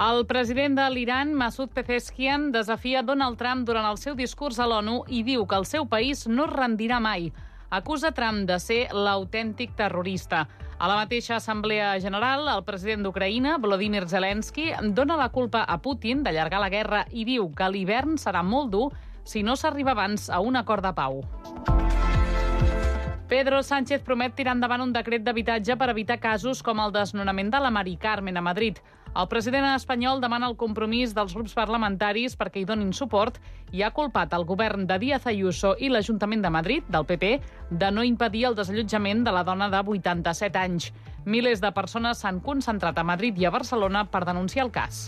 El president de l'Iran, Masoud Pezeshkian, desafia Donald Trump durant el seu discurs a l'ONU i diu que el seu país no es rendirà mai. Acusa Trump de ser l'autèntic terrorista. A la mateixa Assemblea General, el president d'Ucraïna, Volodymyr Zelensky, dona la culpa a Putin d'allargar la guerra i diu que l'hivern serà molt dur si no s'arriba abans a un acord de pau. Pedro Sánchez promet tirar endavant un decret d'habitatge per evitar casos com el desnonament de la Mari Carmen a Madrid. El president espanyol demana el compromís dels grups parlamentaris perquè hi donin suport i ha culpat el govern de Díaz Ayuso i l'Ajuntament de Madrid, del PP, de no impedir el desallotjament de la dona de 87 anys. Milers de persones s'han concentrat a Madrid i a Barcelona per denunciar el cas.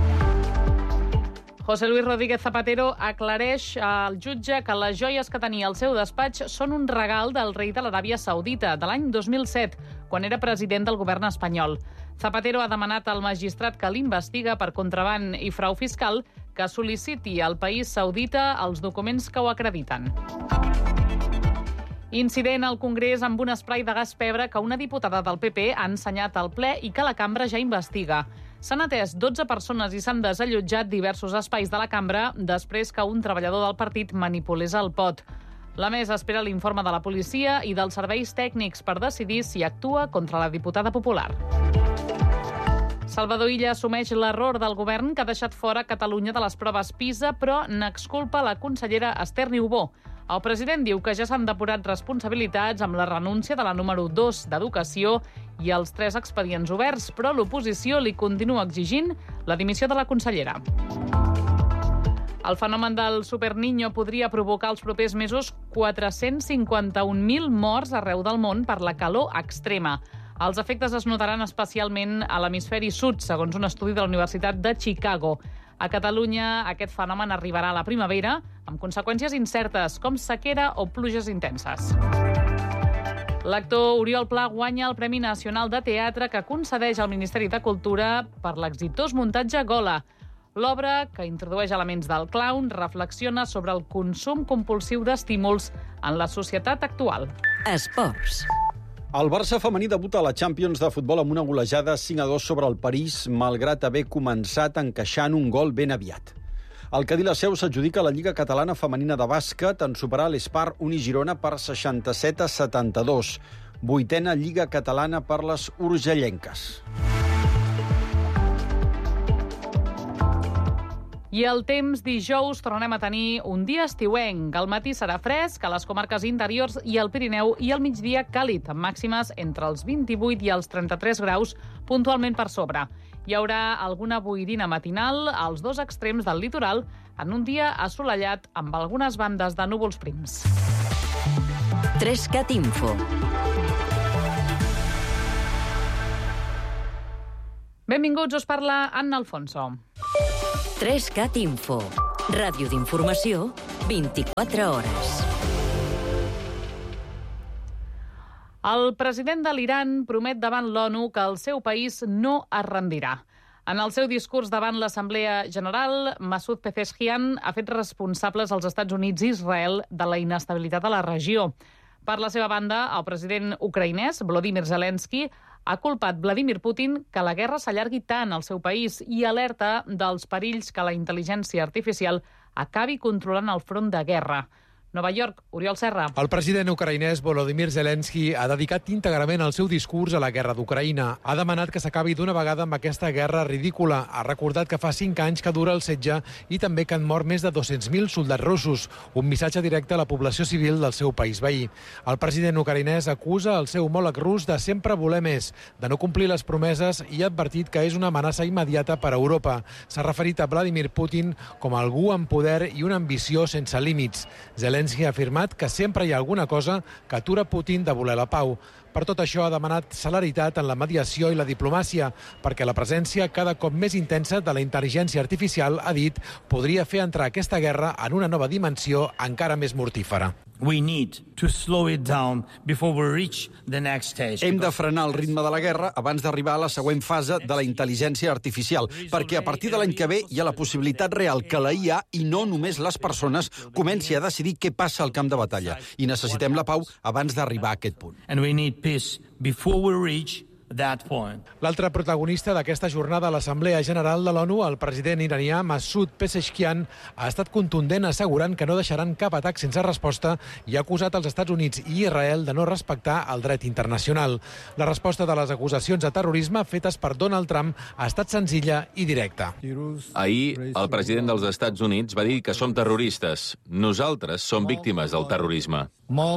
José Luis Rodríguez Zapatero aclareix al jutge que les joies que tenia al seu despatx són un regal del rei de l'Aràbia Saudita de l'any 2007, quan era president del govern espanyol. Zapatero ha demanat al magistrat que l'investiga per contraban i frau fiscal que sol·liciti al país saudita els documents que ho acrediten. Incident al Congrés amb un esprai de gas pebre que una diputada del PP ha ensenyat al ple i que la cambra ja investiga. S'han atès 12 persones i s'han desallotjat diversos espais de la cambra després que un treballador del partit manipulés el pot. La mesa espera l'informe de la policia i dels serveis tècnics per decidir si actua contra la diputada popular. Salvador Illa assumeix l'error del govern que ha deixat fora Catalunya de les proves PISA, però n'exculpa la consellera Esther Niubó. El president diu que ja s'han depurat responsabilitats amb la renúncia de la número 2 d'Educació i els 3 expedients oberts, però l'oposició li continua exigint la dimissió de la consellera. El fenomen del Superniño podria provocar els propers mesos 451.000 morts arreu del món per la calor extrema. Els efectes es notaran especialment a l'hemisferi sud, segons un estudi de la Universitat de Chicago. A Catalunya, aquest fenomen arribarà a la primavera, amb conseqüències incertes, com sequera o pluges intenses. L'actor Oriol Pla guanya el Premi Nacional de Teatre que concedeix el Ministeri de Cultura per l'exitós muntatge Gola. L'obra, que introdueix elements del clown, reflexiona sobre el consum compulsiu d'estímuls en la societat actual. Esports. El Barça femení debuta a la Champions de futbol amb una golejada 5-2 sobre el París, malgrat haver començat encaixant un gol ben aviat. El Cadí la Seu s'adjudica la Lliga Catalana Femenina de Bàsquet en superar l'Espar Uni Girona per 67-72. 8a Lliga Catalana per les urgellenques. I el temps, dijous tornem a tenir un dia estiuenc. Al matí serà fresc a les comarques interiors i al Pirineu i al migdia càlid, amb màximes entre els 28 i els 33 graus, puntualment per sobre. Hi haurà alguna boirina matinal als dos extrems del litoral en un dia assolellat amb algunes bandes de núvols prims. 3CAT Info. Benvinguts, us parla Anna Alfonso. 3CAT Info. Ràdio d'informació, 24 hores. El president de l'Iran promet davant l'ONU que el seu país no es rendirà. En el seu discurs davant l'Assemblea General, Masoud Pezeshkian ha fet responsables als Estats Units i Israel de la inestabilitat a la regió. Per la seva banda, el president ucraïnès, Volodymyr Zelensky, ha culpat Vladimir Putin que la guerra s'allargui tant al seu país i alerta dels perills que la intel·ligència artificial acabi controlant el front de guerra. Nova York, Oriol Serra. El president ucraïnès Volodymyr Zelensky ha dedicat íntegrament el seu discurs a la guerra d'Ucraïna. Ha demanat que s'acabi d'una vegada amb aquesta guerra ridícula. Ha recordat que fa 5 anys que dura el setge i també que han mort més de 200.000 soldats russos. Un missatge directe a la població civil del seu país veí. El president ucraïnès acusa el seu homòleg rus de sempre voler més, de no complir les promeses i ha advertit que és una amenaça immediata per a Europa. S'ha referit a Vladimir Putin com algú amb poder i una ambició sense límits. Zelensky ha afirmat que sempre hi ha alguna cosa que atura Putin de voler la pau. Per tot això ha demanat celeritat en la mediació i la diplomàcia, perquè la presència cada cop més intensa de la intel·ligència artificial, ha dit, podria fer entrar aquesta guerra en una nova dimensió encara més mortífera. We need to slow it down before we reach the next stage. Hem de frenar el ritme de la guerra abans d'arribar a la següent fase de la intel·ligència artificial, perquè a partir de l'any que ve hi ha la possibilitat real que la IA, i no només les persones, comenci a decidir què passa al camp de batalla. I necessitem la pau abans d'arribar a aquest punt. And we need peace before we reach that point. L'altre protagonista d'aquesta jornada a l'Assemblea General de l'ONU, el president iranià Masoud Pezeshkian, ha estat contundent assegurant que no deixaran cap atac sense resposta i ha acusat els Estats Units i Israel de no respectar el dret internacional. La resposta de les acusacions de terrorisme fetes per Donald Trump ha estat senzilla i directa. Ahir, el president dels Estats Units va dir que som terroristes. Nosaltres som víctimes del terrorisme.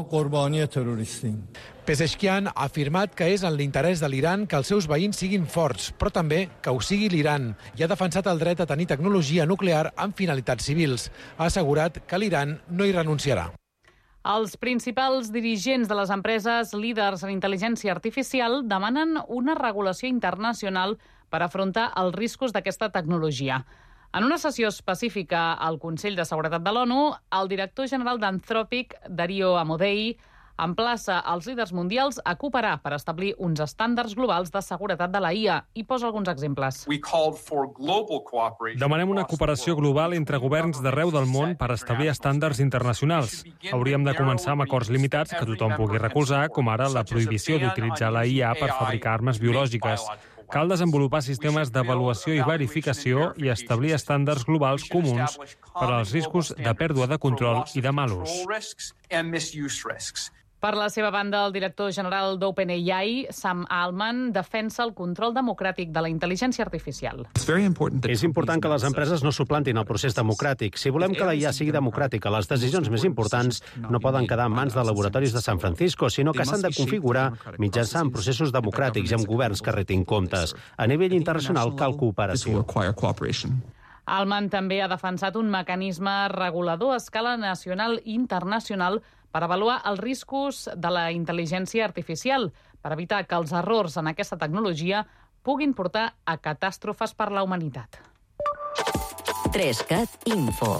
Pezeshkian ha afirmat que és en l'interès de l'Iran que els seus veïns siguin forts, però també que ho sigui l'Iran, i ha defensat el dret a tenir tecnologia nuclear amb finalitats civils. Ha assegurat que l'Iran no hi renunciarà. Els principals dirigents de les empreses líders en intel·ligència artificial demanen una regulació internacional per afrontar els riscos d'aquesta tecnologia. En una sessió específica al Consell de Seguretat de l'ONU, el director general d'Anthropic, Dario Amodei, emplaça els líders mundials a cooperar per establir uns estàndards globals de seguretat de la IA i posa alguns exemples. Demanem una cooperació global entre governs d'arreu del món per establir estàndards internacionals. Hauríem de començar amb acords limitats que tothom pugui recolzar, com ara la prohibició d'utilitzar la IA per fabricar armes biològiques. Cal desenvolupar sistemes d'avaluació i verificació i establir estàndards globals comuns per als riscos de pèrdua de control i de mal ús. Per la seva banda, el director general d'OpenAI, Sam Altman, defensa el control democràtic de la intel·ligència artificial. És important que les empreses no suplantin el procés democràtic. Si volem que la IA sigui democràtica, les decisions més importants no poden quedar en mans de laboratoris de San Francisco, sinó que s'han de configurar mitjançant processos democràtics i amb governs que retin comptes. A nivell internacional cal cooperació. Altman també ha defensat un mecanisme regulador a escala nacional i internacional per avaluar els riscos de la intel·ligència artificial, per evitar que els errors en aquesta tecnologia puguin portar a catàstrofes per la humanitat. 3CAT Info.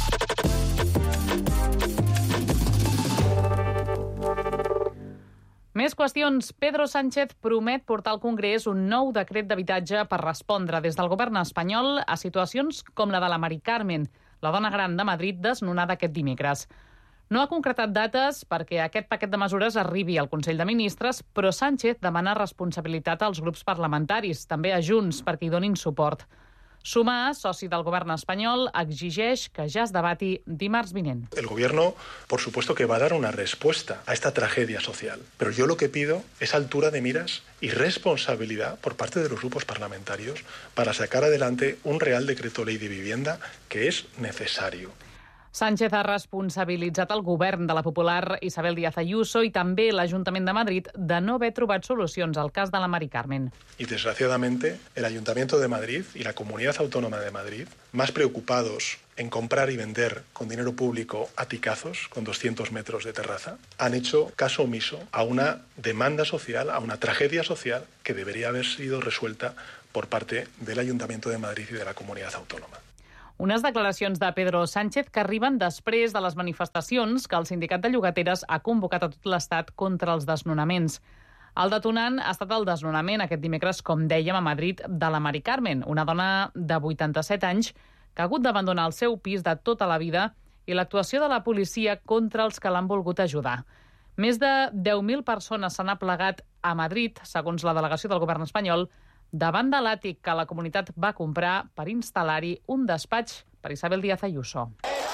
Més qüestions. Pedro Sánchez promet portar al Congrés un nou decret d'habitatge per respondre des del govern espanyol a situacions com la de la Mari Carmen, la dona gran de Madrid desnonada aquest dimecres. No ha concretat dates perquè aquest paquet de mesures arribi al Consell de Ministres, però Sánchez demana responsabilitat als grups parlamentaris, també a Junts, perquè hi donin suport. Sumar, soci del govern espanyol, exigeix que ja es debati dimarts vinent. El gobierno, por supuesto, que va a dar una respuesta a esta tragedia social. Pero yo lo que pido es altura de miras y responsabilidad por parte de los grupos parlamentarios para sacar adelante un Real Decreto Ley de Vivienda que es necesario. Sánchez ha responsabilitzat el govern de la popular Isabel Díaz Ayuso i també l'Ajuntament de Madrid de no haver trobat solucions al cas de la Mari Carmen. Y desgraciadamente, el Ayuntamiento de Madrid y la Comunidad Autónoma de Madrid, más preocupados en comprar y vender con dinero público aticazos con 200 metros de terraza, han hecho caso omiso a una demanda social, a una tragedia social que debería haber sido resuelta por parte del Ayuntamiento de Madrid y de la Comunidad Autónoma. Unes declaracions de Pedro Sánchez que arriben després de les manifestacions que el sindicat de llogateres ha convocat a tot l'Estat contra els desnonaments. El detonant ha estat el desnonament aquest dimecres, com dèiem, a Madrid, de la Mari Carmen, una dona de 87 anys que ha hagut d'abandonar el seu pis de tota la vida i l'actuació de la policia contra els que l'han volgut ajudar. Més de 10.000 persones s'han aplegat a Madrid, segons la delegació del govern espanyol, davant de l'àtic que la comunitat va comprar per instal·lar-hi un despatx per Isabel Díaz Ayuso.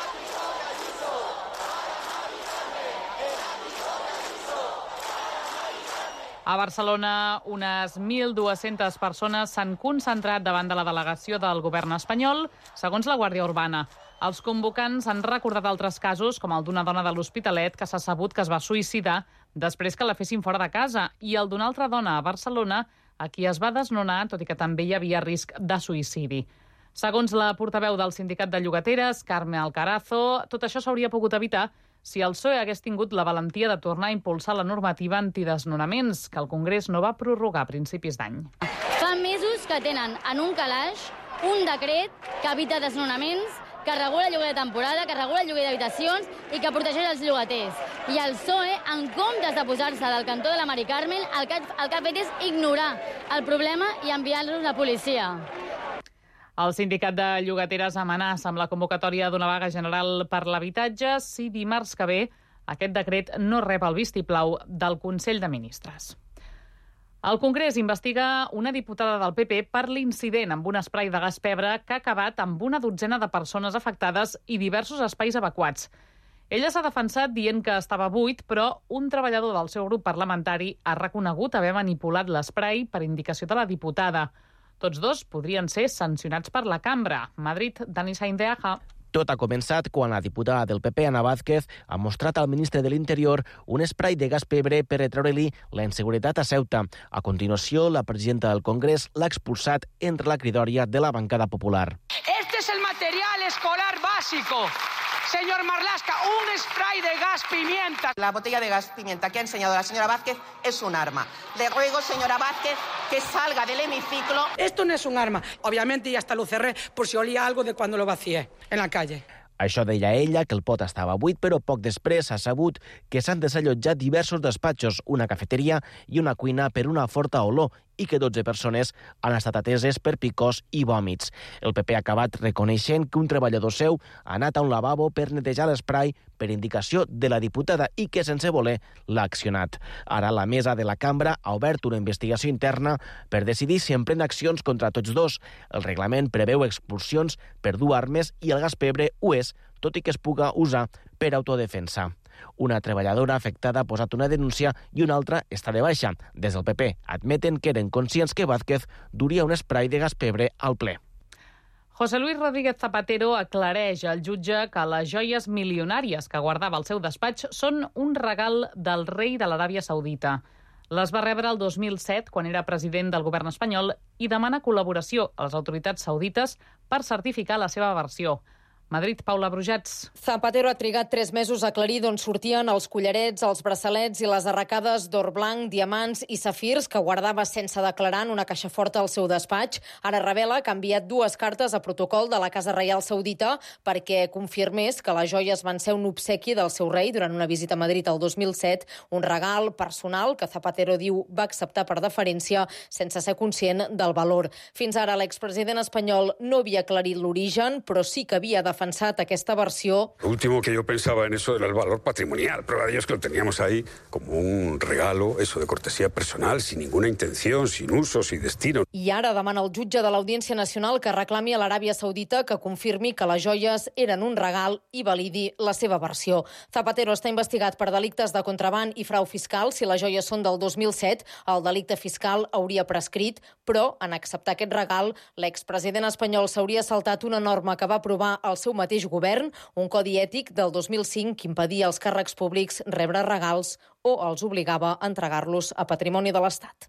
A Barcelona, unes 1.200 persones s'han concentrat davant de la delegació del govern espanyol, segons la Guàrdia Urbana. Els convocants han recordat altres casos, com el d'una dona de l'Hospitalet que s'ha sabut que es va suïcidar després que la fessin fora de casa, i el d'una altra dona a Barcelona a qui es va desnonar, tot i que també hi havia risc de suïcidi. Segons la portaveu del sindicat de llogateres, Carme Alcarazo, tot això s'hauria pogut evitar si el PSOE hagués tingut la valentia de tornar a impulsar la normativa antidesnonaments, que el Congrés no va prorrogar a principis d'any. Fa mesos que tenen en un calaix un decret que evita desnonaments, que regula el lloguer de temporada, que regula el lloguer d'habitacions i que protegeix els llogaters. I el PSOE, en comptes de posar-se del cantó de la Mari Carmen, el que ha fet és ignorar el problema i enviar-los a la policia. El sindicat de llogateres amenaça amb la convocatòria d'una vaga general per l'habitatge si dimarts que ve aquest decret no rep el vistiplau del Consell de Ministres. El Congrés investiga una diputada del PP per l'incident amb un esprai de gas pebre que ha acabat amb una dotzena de persones afectades i diversos espais evacuats. Ella s'ha defensat dient que estava buit, però un treballador del seu grup parlamentari ha reconegut haver manipulat l'esprai per indicació de la diputada. Tots dos podrien ser sancionats per la cambra. Madrid, Dani Sainz de Aja. Tot ha començat quan la diputada del PP, Ana Vázquez, ha mostrat al ministre de l'Interior un esprai de gas pebre per retreure-li la inseguretat a Ceuta. A continuació, la presidenta del Congrés l'ha expulsat entre la cridòria de la bancada popular. Este es el material escolar básico. Señor Marlaska, un spray de gas pimienta. La botella de gas pimienta que ha enseñado la señora Vázquez es un arma. Le ruego, señora Vázquez, que salga del hemiciclo. Esto no es un arma. Obviamente ya hasta lo cerré por si olía algo de cuando lo vacié en la calle. Això deia ella, que el pot estava buit, però poc després s'ha sabut que s'han desallotjat diversos despatxos, una cafeteria i una cuina per una forta olor i que 12 persones han estat ateses per picors i vòmits. El PP ha acabat reconeixent que un treballador seu ha anat a un lavabo per netejar l'esprai per indicació de la diputada i que, sense voler, l'ha accionat. Ara la mesa de la cambra ha obert una investigació interna per decidir si emprèn accions contra tots dos. El reglament preveu expulsions per dur armes i el gas pebre ho és, tot i que es puga usar per autodefensa. Una treballadora afectada ha posat una denúncia i una altra està de baixa. Des del PP admeten que eren conscients que Vázquez duria un esprai de gas pebre al ple. José Luis Rodríguez Zapatero aclareix al jutge que les joies milionàries que guardava al seu despatx són un regal del rei de l'Aràbia Saudita. Les va rebre el 2007, quan era president del govern espanyol, i demana col·laboració a les autoritats saudites per certificar la seva versió. Madrid, Paula Brujats. Zapatero ha trigat 3 mesos a aclarir d'on sortien els collarets, els braçalets i les arracades d'or blanc, diamants i safirs que guardava sense declarar en una caixa forta al seu despatx. Ara revela que ha enviat 2 cartes a protocol de la Casa Reial Saudita perquè confirmés que les joies van ser un obsequi del seu rei durant una visita a Madrid el 2007, un regal personal que Zapatero diu va acceptar per deferència sense ser conscient del valor. Fins ara l'expresident espanyol no havia aclarit l'origen, però sí que havia defensat aquesta versió. Lo último que yo pensaba en eso era el valor patrimonial. Prueba de ello es que lo teníamos ahí como un regalo, eso de cortesía personal, sin ninguna intención, sin uso, sin destino. I ara demana al jutge de l'Audiència Nacional que reclami a l'Aràbia Saudita que confirmi que les joies eren un regal i validi la seva versió. Zapatero està investigat per delictes de contraban i frau fiscal. Si les joies són del 2007, el delicte fiscal hauria prescrit, però en acceptar aquest regal, l'expresident espanyol s'hauria saltat una norma que va aprovar el seu mateix govern, un codi ètic del 2005 que impedia als càrrecs públics rebre regals o els obligava a entregar-los a patrimoni de l'Estat.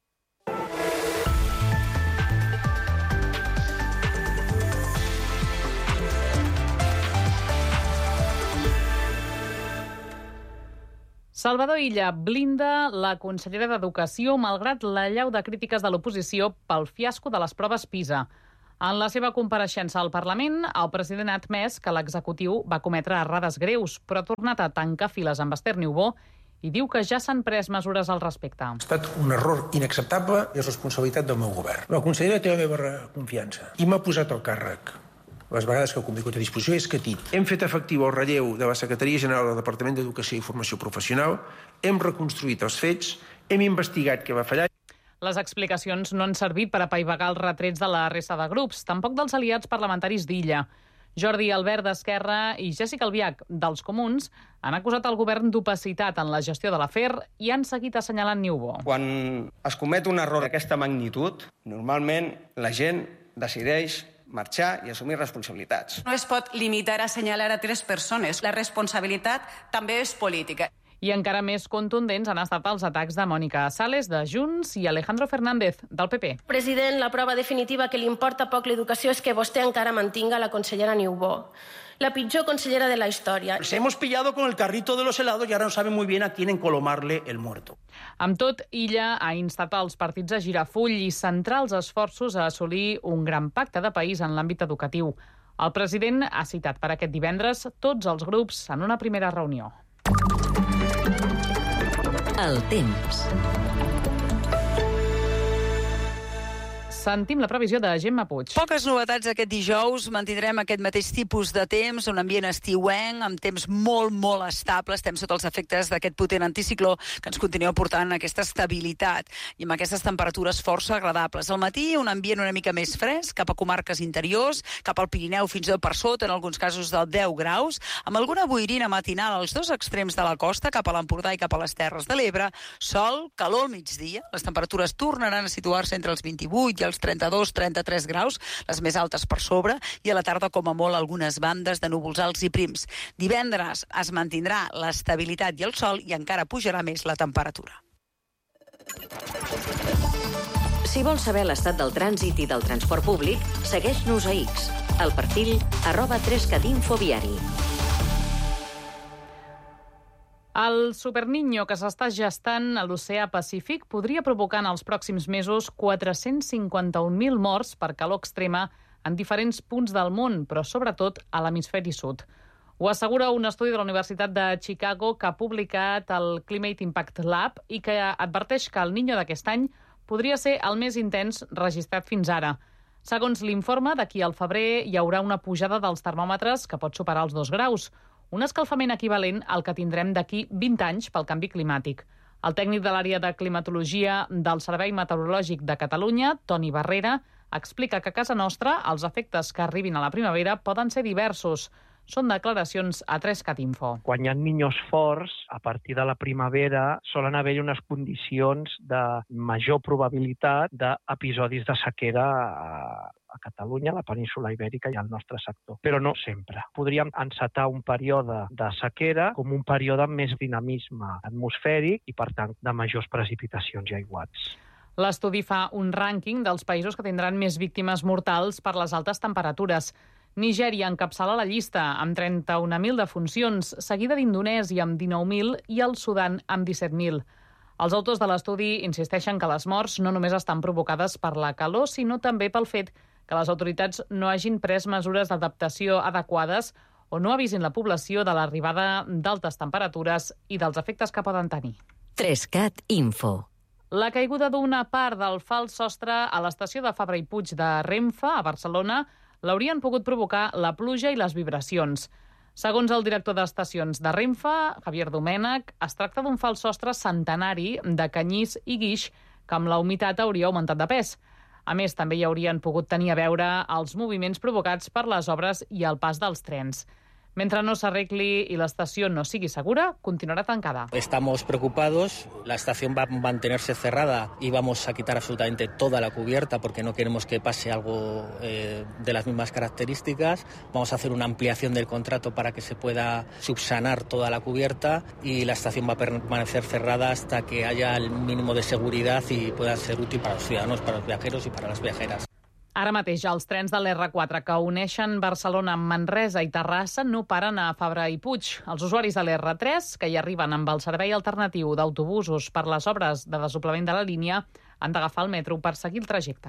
Salvador Illa blinda la consellera d'Educació malgrat l'allau de crítiques de l'oposició pel fiasco de les proves PISA. En la seva compareixença al Parlament, el president ha admès que l'executiu va cometre errades greus, però ha tornat a tancar files amb Esther Niubó i diu que ja s'han pres mesures al respecte. Ha estat un error inacceptable i és responsabilitat del meu govern. La consellera té la meva confiança i m'ha posat al càrrec. Les vegades que ha convingut a disposició és que hem fet efectiu el relleu de la Secretaria General del Departament d'Educació i Formació Professional, hem reconstruït els fets, hem investigat què va fallar. Les explicacions no han servit per apaivagar els retrets de la resta de grups, tampoc dels aliats parlamentaris d'Illa. Jordi Albert d'Esquerra i Jessica Albiach dels Comuns han acusat el govern d'opacitat en la gestió de l'afer i han seguit assenyalant Niubó. Quan es comet un error d'aquesta magnitud, normalment la gent decideix marxar i assumir responsabilitats. No es pot limitar a assenyalar a 3 persones. La responsabilitat també és política. I encara més contundents han estat els atacs de Mònica Sales, de Junts, i Alejandro Fernández, del PP. President, la prova definitiva que li importa poc l'educació és que vostè encara mantinga la consellera Niubó, la pitjor consellera de la història. Nos hemos pillado con el carrito de los helados y ahora no saben muy bien a quién encolomarle el muerto. Amb tot, Illa ha instat els partits a girar full i centrar els esforços a assolir un gran pacte de país en l'àmbit educatiu. El president ha citat per aquest divendres tots els grups en una primera reunió. El temps. Sentim la previsió de Gemma Puig. Poques novetats aquest dijous. Mantindrem aquest mateix tipus de temps, un ambient estiuenc, amb temps molt, molt estable. Estem sota els efectes d'aquest potent anticicló que ens continua portant aquesta estabilitat i amb aquestes temperatures força agradables. Al matí, un ambient una mica més fresc, cap a comarques interiors, cap al Pirineu fins i tot per sota, en alguns casos del 10 graus, amb alguna boirina matinal als dos extrems de la costa, cap a l'Empordà i cap a les Terres de l'Ebre. Sol, calor al migdia, les temperatures tornaran a situar-se entre els 28 i els 32-33 graus, les més altes per sobre, i a la tarda, com a molt, algunes bandes de núvols alts i prims. Divendres es mantindrà l'estabilitat i el sol i encara pujarà més la temperatura. Si vols saber l'estat del trànsit i del transport públic, segueix-nos a X, al perfil @3catinfoviari. El superniño que s'està gestant a l'oceà Pacífic podria provocar en els pròxims mesos 451.000 morts per calor extrema en diferents punts del món, però sobretot a l'hemisferi sud. Ho assegura un estudi de la Universitat de Chicago que ha publicat el Climate Impact Lab i que adverteix que el Niño d'aquest any podria ser el més intens registrat fins ara. Segons l'informe, d'aquí al febrer hi haurà una pujada dels termòmetres que pot superar els 2 graus, un escalfament equivalent al que tindrem d'aquí 20 anys pel canvi climàtic. El tècnic de l'àrea de climatologia del Servei Meteorològic de Catalunya, Toni Barrera, explica que a casa nostra els efectes que arribin a la primavera poden ser diversos. Són declaracions a 3catinfo. Quan hi ha niños forts, a partir de la primavera solen haver-hi unes condicions de major probabilitat d'episodis de sequera a Catalunya, a la península Ibèrica i al nostre sector, però no sempre. Podríem encetar un període de sequera com un període amb més dinamisme atmosfèric i, per tant, de majors precipitacions i aiguats. L'estudi fa un rànquing dels països que tindran més víctimes mortals per les altes temperatures. Nigèria encapçala la llista amb 31.000 defuncions, seguida d'Indonèsia amb 19.000 i el Sudan amb 17.000. Els autors de l'estudi insisteixen que les morts no només estan provocades per la calor, sinó també pel fet que les autoritats no hagin pres mesures d'adaptació adequades o no avisin la població de l'arribada d'altes temperatures i dels efectes que poden tenir. 3cat Info. La caiguda d'una part del fals sostre a l'estació de Fabra i Puig de Renfe, a Barcelona, l'haurien pogut provocar la pluja i les vibracions. Segons el director d'estacions de Renfe, Javier Domènech, es tracta d'un fals sostre centenari de canyís i guix que amb la humitat hauria augmentat de pes. A més, també hi haurien pogut tenir a veure els moviments provocats per les obres i el pas dels trens. Mentre no s'arregli i l'estació no sigui segura, continuarà tancada. Estamos preocupados, la estación va a mantenerse cerrada y vamos a quitar absolutamente toda la cubierta porque no queremos que pase algo de las mismas características. Vamos a hacer una ampliación del contrato para que se pueda subsanar toda la cubierta y la estación va a permanecer cerrada hasta que haya el mínimo de seguridad y pueda ser útil para los ciudadanos, para los viajeros y para las viajeras. Ara mateix els trens de l'R4 que uneixen Barcelona amb Manresa i Terrassa no paren a Fabra i Puig. Els usuaris de l'R3, que hi arriben amb el servei alternatiu d'autobusos per les obres de desdoblament de la línia, han d'agafar el metro per seguir el trajecte.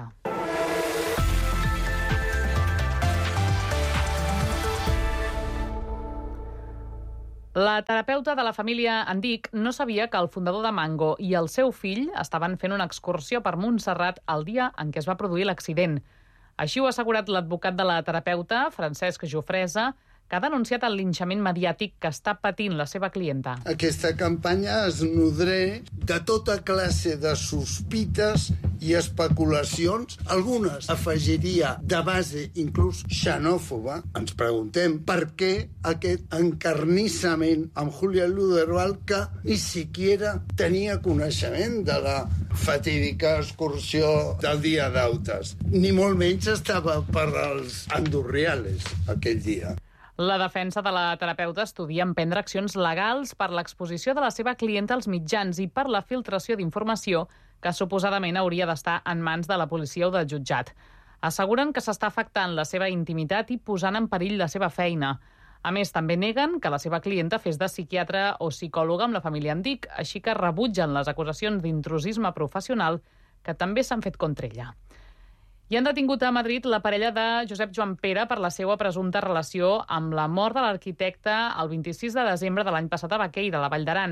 La terapeuta de la família Andic no sabia que el fundador de Mango i el seu fill estaven fent una excursió per Montserrat el dia en què es va produir l'accident. Així ho ha assegurat l'advocat de la terapeuta, Francesc Jofresa, que ha denunciat el linxament mediàtic que està patint la seva clienta. Aquesta campanya es nodreix de tota classe de sospites i especulacions. Algunes afegiria de base inclús xenòfoba. Ens preguntem per què aquest encarnissament amb Julia Luderval que ni siquiera tenia coneixement de la fatídica excursió del dia d'Autes. Ni molt menys estava per als Andurriales aquell dia. La defensa de la terapeuta estudia emprendre accions legals per l'exposició de la seva clienta als mitjans i per la filtració d'informació que suposadament hauria d'estar en mans de la policia o del jutjat. Asseguren que s'està afectant la seva intimitat i posant en perill la seva feina. A més, també neguen que la seva clienta fes de psiquiatre o psicòloga amb la família Andic, així que rebutgen les acusacions d'intrusisme professional que també s'han fet contra ella. I han detingut a Madrid la parella de Josep Joan Pere per la seva presumpta relació amb la mort de l'arquitecte el 26 de desembre de l'any passat a Baqueira, a la Vall d'Aran.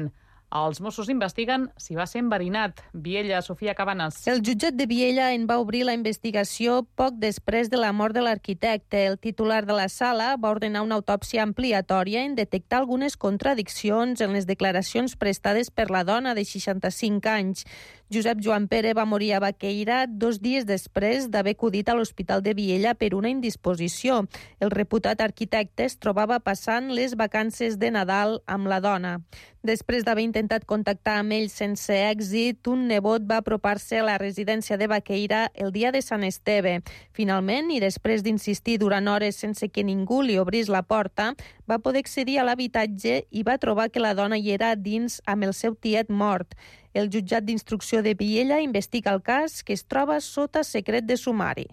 Els Mossos investiguen si va ser enverinat. Viella, Sofia Cabanes. El jutjat de Viella en va obrir la investigació poc després de la mort de l'arquitecte. El titular de la sala va ordenar una autòpsia ampliatòria en detectar algunes contradiccions en les declaracions prestades per la dona de 65 anys. Josep Joan Pere va morir a Baqueira 2 dies després d'haver acudit a l'Hospital de Viella per una indisposició. El reputat arquitecte es trobava passant les vacances de Nadal amb la dona. Després d'haver intentat contactar amb ell sense èxit, un nebot va apropar-se a la residència de Baqueira el dia de Sant Esteve. Finalment, i després d'insistir durant hores sense que ningú li obrís la porta, va poder accedir a l'habitatge i va trobar que la dona hi era dins amb el seu tiet mort. El jutjat d'instrucció de Viella investiga el cas, que es troba sota secret de sumari.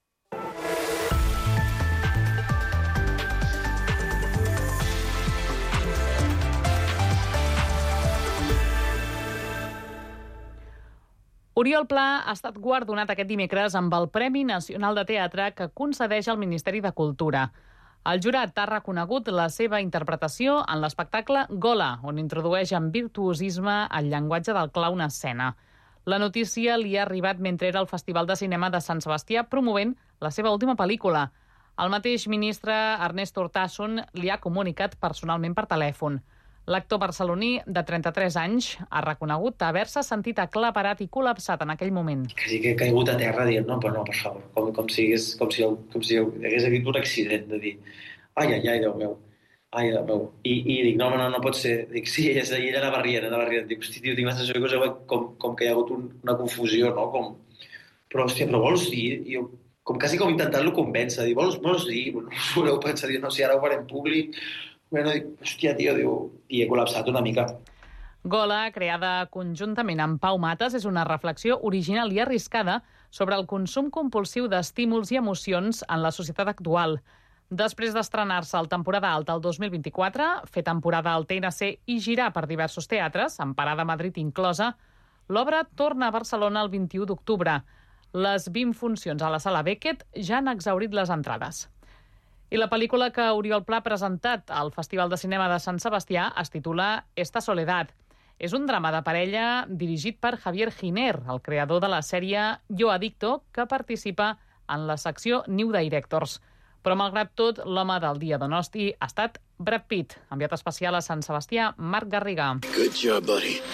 Oriol Pla ha estat guardonat aquest dimecres amb el Premi Nacional de Teatre que concedeix el Ministeri de Cultura. El jurat ha reconegut la seva interpretació en l'espectacle Gola, on introdueix amb virtuosisme el llenguatge del clau en escena. La notícia li ha arribat mentre era al Festival de Cinema de Sant Sebastià promovent la seva última pel·lícula. El mateix ministre Ernest Urtasun li ha comunicat personalment per telèfon. L'actor barceloní, de 33 anys, ha reconegut haver-se sentit aclaparat i col·lapsat en aquell moment. Quasi que he caigut a terra dient, no, però no, per favor, com si hagués hagut un accident, de dir, ai, Déu meu, ai, Déu meu. I dic, no pot ser. Dic, sí, ell anava rient. Dic, hosti, tio, tinc la sensació que com que hi ha hagut una confusió, no? Però vols dir? Jo, quasi intentant-lo convèncer, dir, vols dir? No us voleu pensar, dir, no, si ara ho farem públic. Bueno, dic, hòstia, tio, i he col·lapsat una mica. Gola, creada conjuntament amb Pau Mates, és una reflexió original i arriscada sobre el consum compulsiu d'estímuls i emocions en la societat actual. Després d'estrenar-se al temporada alta el 2024, fer temporada al TNC i girar per diversos teatres, amb parada a Madrid inclosa, l'obra torna a Barcelona el 21 d'octubre. Les 20 funcions a la Sala Beckett ja han exhaurit les entrades. I la pel·lícula que Oriol Pla ha presentat al Festival de Cinema de Sant Sebastià es titula Esta Soledad. És un drama de parella dirigit per Javier Giner, el creador de la sèrie Yo Adicto, que participa en la secció New Directors. Però, malgrat tot, l'home del dia Donosti ha estat Brad Pitt. Enviat especial a Sant Sebastià, Marc Garriga. Good job, buddy.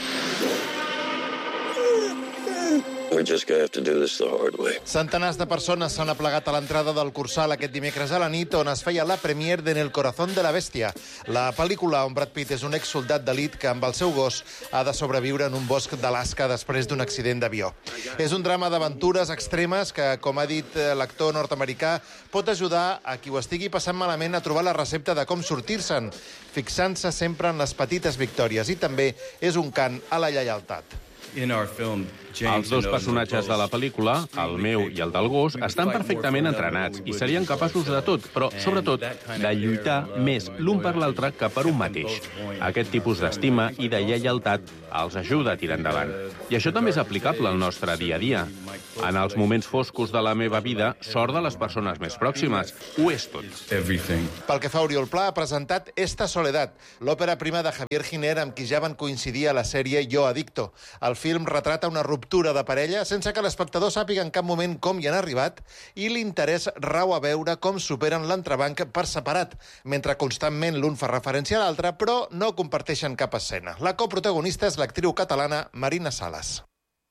We're just gonna have to do this the hard way. Centenars de persones s'han aplegat a l'entrada del Cursal aquest dimecres a la nit, on es feia la premier de En el corazón de la bestia, la pel·lícula on Brad Pitt és un exsoldat d'elit que amb el seu gos ha de sobreviure en un bosc d'Alaska després d'un accident d'avió. És un drama d'aventures extremes que, com ha dit l'actor nord-americà, pot ajudar a qui ho estigui passant malament a trobar la recepta de com sortir-se'n, fixant-se sempre en les petites victòries, i també és un cant a la lleialtat. Els dos personatges de la pel·lícula, el meu i el del gos, estan perfectament entrenats i serien capaços de tot, però, sobretot, de lluitar més l'un per l'altre que per un mateix. Aquest tipus d'estima i de lleialtat els ajuda a tirar endavant. I això també és aplicable al nostre dia a dia. En els moments foscos de la meva vida, sort de les persones més pròximes. Ho és tot. Pel que fa a Oriol Pla, ha presentat Esta Soledad, l'òpera prima de Javier Giner amb qui ja van coincidir a la sèrie Yo Adicto. El film retrata una ruptura de parella sense que l'espectador sàpiga en cap moment com hi han arribat, i l'interès rau a veure com superen l'entrebanc per separat, mentre constantment l'un fa referència a l'altre, però no comparteixen cap escena. La coprotagonista és l'actriu catalana Marina Sales.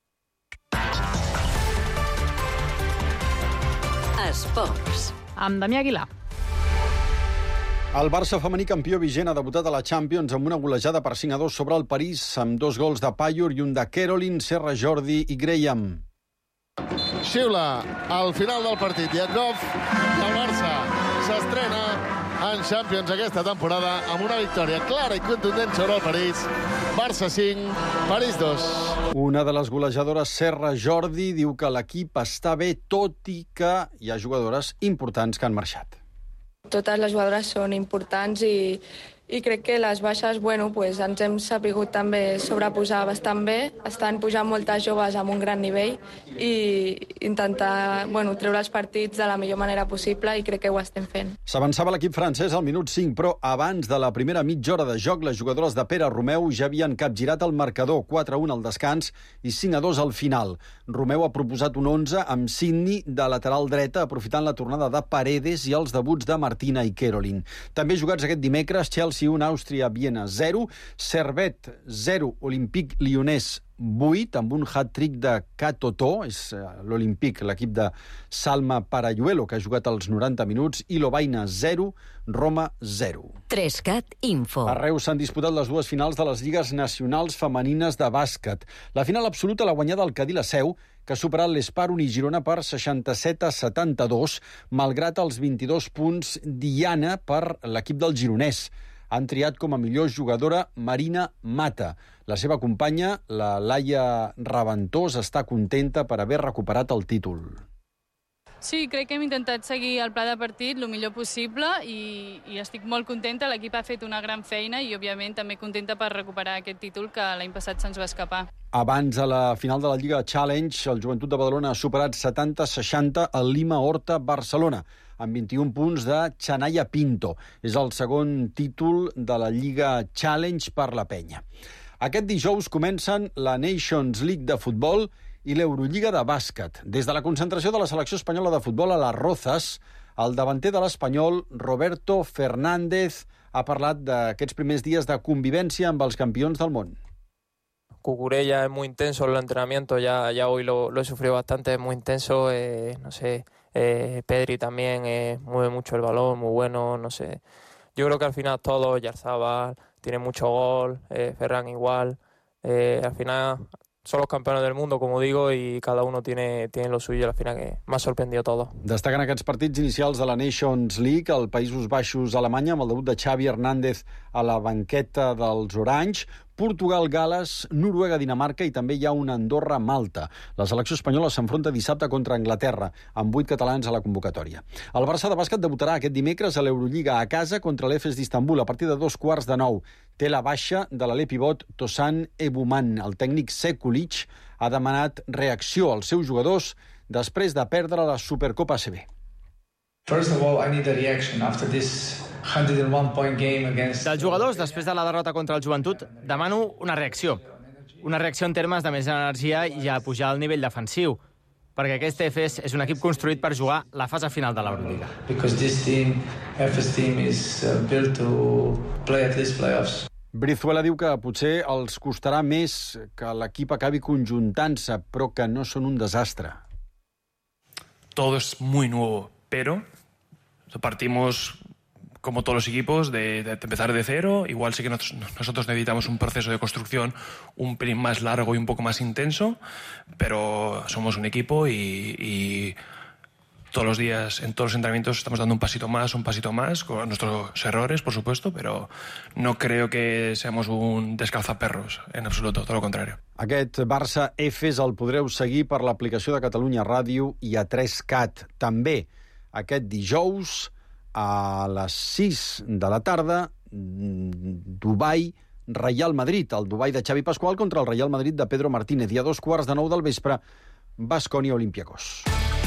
Esports. Amb Damià Aguilar. El Barça femení campió vigent ha debutat a la Champions amb una golejada per 5-2 sobre el París, amb 2 gols de Payur i un de Caroline, Serra Jordi i Graham. Xiula al final del partit Yankov, i el Barça s'estrena en Champions aquesta temporada amb una victòria clara i contundent sobre el París. Barça 5, París 2. Una de les golejadores, Serra Jordi, diu que l'equip està bé, tot i que hi ha jugadores importants que han marxat. Totes les jugadores són importants i i crec que les baixes, pues, ens hem sapigut també sobreposar bastant bé. Estan pujant moltes joves amb un gran nivell i intentar treure els partits de la millor manera possible i crec que ho estem fent. S'avançava l'equip francès al minut 5, però abans de la primera mitja hora de joc, les jugadores de Pere Romeu ja havien capgirat el marcador, 4-1 al descans i 5-2 al final. Romeu ha proposat un 11 amb Sidney de lateral dreta, aprofitant la tornada de Paredes i els debuts de Martina i Caroline. També jugats aquest dimecres, Chelsea 1, Àustria, Viena 0, Servette 0, Olympique Lyonnès 8, amb un hat-trick de Katoto, és l'Olímpic, l'equip de Salma Parayuelo, que ha jugat els 90 minuts, i Lovaina 0, Roma 0. 3CAT Info. A Reus s'han disputat les dues finals de les lligues nacionals femenines de bàsquet. La final absoluta l'ha guanyada el Cadí la Seu, que ha superat l'Esparun i Girona per 67-72, malgrat els 22 punts d'Iana per l'equip del gironès. Han triat com a millor jugadora Marina Mata. La seva companya, la Laia Raventós, està contenta per haver recuperat el títol. Sí, crec que hem intentat seguir el pla de partit el millor possible i estic molt contenta. L'equip ha fet una gran feina i, òbviament, també contenta per recuperar aquest títol que l'any passat se'ns va escapar. Abans, a la final de la Lliga Challenge, el Joventut de Badalona ha superat 70-60 al Lima Horta Barcelona, amb 21 punts de Chanaya Pinto. És el segon títol de la Lliga Challenge per la penya. Aquest dijous comencen la Nations League de futbol i l'Eurolliga de bàsquet. Des de la concentració de la selecció espanyola de futbol a les Rozas, el davanter de l'Espanyol, Roberto Fernández, ha parlat d'aquests primers dies de convivència amb els campions del món. Cucurella es muy intenso el entrenamiento, ya hoy lo he sufrido bastante, es muy intenso, Pedri también mueve mucho el balón, muy bueno, no sé. Yo creo que al final todos, Yarzabal tiene mucho gol, Ferran igual, al final son los campeones del mundo, como digo, y cada uno tiene lo suyo, al final que m'ha sorprendido todo. Destaquen aquests partits inicials de la Nations League, al Països Baixos, Alemanya, amb el debut de Xavi Hernández a la banqueta dels Orange, Portugal, Gales, Noruega, Dinamarca i també hi ha una Andorra, Malta. La selecció espanyola s'enfronta dissabte contra Anglaterra, amb 8 catalans a la convocatòria. El Barça de bàsquet debutarà aquest dimecres a l'Eurolliga a casa contra l'Efes d'Istanbul a partir de 8:45. Té la baixa de l'alè pivot Tosan Ebuman. El tècnic Sekulic ha demanat reacció als seus jugadors després de perdre la Supercopa ACB. First of all, I need a reaction after this 101-point game against... Dels jugadors, després de la derrota contra el Joventut, demano una reacció. Una reacció en termes de més energia i a pujar el nivell defensiu, perquè aquest EFES és un equip construït per jugar la fase final de l'Eurolliga. Because this team, EFES team, is built to play at least playoffs. Brizuela diu que potser els costarà més que l'equip acabi conjuntant-se, però que no són un desastre. Todo es muy nuevo, pero partimos, como todos los equipos, de empezar de cero. Igual sí que nosotros necesitamos un proceso de construcción un pelín más largo y un poco más intenso, pero somos un equipo y todos los días, en todos los entrenamientos, estamos dando un pasito más, con nuestros errores, por supuesto, pero no creo que seamos un descalzaperros, en absoluto, todo lo contrario. Aquest Barça-EFES el podreu seguir per l'aplicació de Catalunya Ràdio i a 3CAT. També aquest dijous a les 6 de la tarda, Dubai, Real Madrid, el Dubai de Xavi Pascual contra el Real Madrid de Pedro Martínez. I a 8:45 del vespre, Baskonia Olympiacos.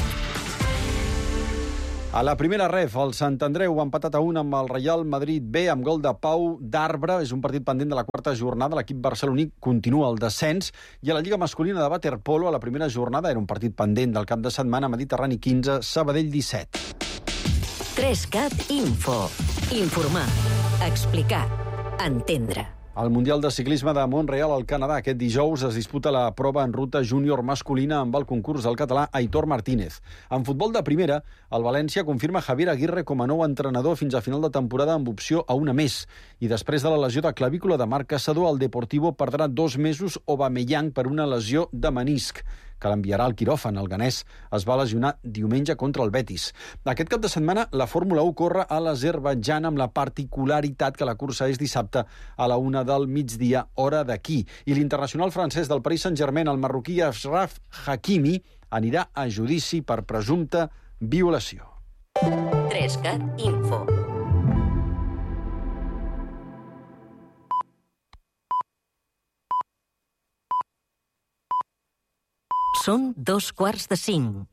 A la primera ref, el Sant Andreu ha empatat a 1 amb el Real Madrid B amb gol de Pau d'Arbre. És un partit pendent de la quarta jornada. L'equip barceloní continua el descens. I a la Lliga masculina de waterpolo, a la primera jornada, era un partit pendent del cap de setmana, Mediterrani 15, Sabadell 17. 3CAT Info. Informar, explicar, entendre. Al Mundial de Ciclisme de Montreal, al Canadà, aquest dijous es disputa la prova en ruta júnior masculina amb el concurs del català Aitor Martínez. En futbol de primera, el València confirma Javier Aguirre com a nou entrenador fins a final de temporada amb opció a una més. I després de la lesió de clavícula de Marc Caçador, el Deportivo perdrà 2 mesos Aubameyang per una lesió de menisc, que l'enviarà al quiròfan. El ganès es va lesionar diumenge contra el Betis. Aquest cap de setmana, la Fórmula 1 corre a l'Azerbaidjan amb la particularitat que la cursa és dissabte a la 1 del migdia, hora d'aquí. I l'internacional francès del Paris Saint-Germain, el marroquí Achraf Hakimi, anirà a judici per presumpta violació. 3CAT Info. Són 2:45.